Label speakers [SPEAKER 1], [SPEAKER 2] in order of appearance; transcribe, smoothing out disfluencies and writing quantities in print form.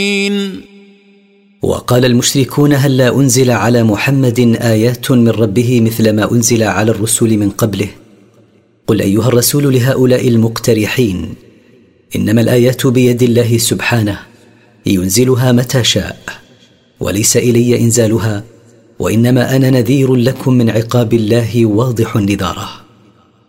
[SPEAKER 1] وقال المشركون: هلا أنزل على محمد آيات من ربه مثل ما أنزل على الرسل من قبله؟ قل أيها الرسول لهؤلاء المقترحين: إنما الآيات بيد الله سبحانه، ينزلها متى شاء، وليس إلي إنزالها، وإنما أنا نذير لكم من عقاب الله واضح النذارة.